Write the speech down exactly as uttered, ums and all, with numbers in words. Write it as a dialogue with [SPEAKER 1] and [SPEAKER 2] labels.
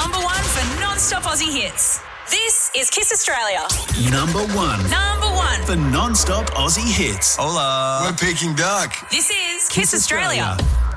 [SPEAKER 1] number one for non-stop Aussie hits. This is Kiss Australia.
[SPEAKER 2] Number one.
[SPEAKER 1] Number one.
[SPEAKER 2] For non-stop Aussie hits.
[SPEAKER 3] Hola.
[SPEAKER 4] We're Peking Duck.
[SPEAKER 1] This is Kiss, Kiss Australia. Australia.